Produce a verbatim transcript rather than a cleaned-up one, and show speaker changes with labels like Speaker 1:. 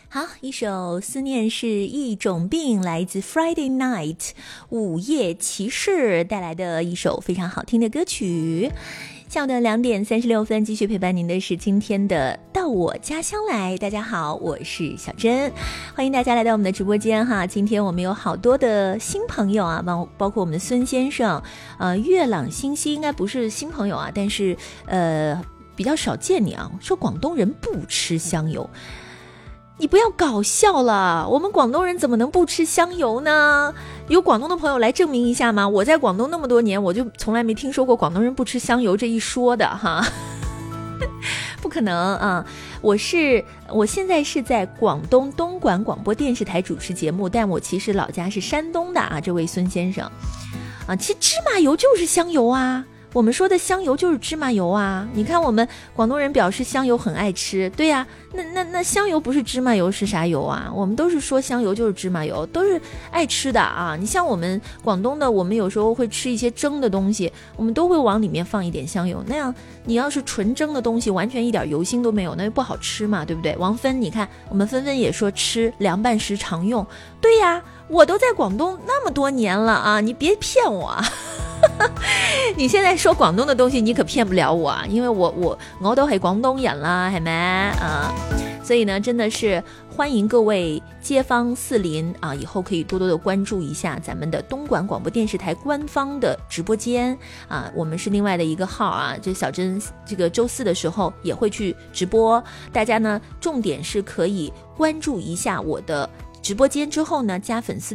Speaker 1: 好，一首思念是一种病，来自 Friday Night 午夜骑士带来的一首非常好听的歌曲。下午的两点三十六分，继续陪伴您的是今天的到我家乡来。大家好，我是小珍，欢迎大家来到我们的直播间哈。今天我们有好多的新朋友啊，包包括我们的孙先生，呃，月朗星稀应该不是新朋友啊，但是呃比较少见你啊。说广东人不吃香油。你不要搞笑了，我们广东人怎么能不吃香油呢？有广东的朋友来证明一下吗？我在广东那么多年，我就从来没听说过广东人不吃香油这一说的哈，不可能啊！我是我现在是在广东东莞广播电视台主持节目，但我其实老家是山东的啊，这位孙先生啊，其实芝麻油就是香油啊。我们说的香油就是芝麻油啊！你看我们广东人表示香油很爱吃，对呀、啊，那那那香油不是芝麻油是啥油啊？我们都是说香油就是芝麻油，都是爱吃的啊！你像我们广东的，我们有时候会吃一些蒸的东西，我们都会往里面放一点香油，那样你要是纯蒸的东西，完全一点油腥都没有，那就不好吃嘛，对不对？王芬，你看我们芬芬也说吃凉拌时常用，对呀、啊，我都在广东那么多年了啊，你别骗我啊！你现在说广东的东西你可骗不了我啊，因为我我我都是广东人啦，係咪啊？所以呢真的是欢迎各位街坊四邻啊，以后可以多多的关注一下咱们的东莞广播电视台官方的直播间啊，我们是另外的一个号啊，这小珍这个周四的时候也会去直播，大家呢重点是可以关注一下我的直播间之后呢，加粉丝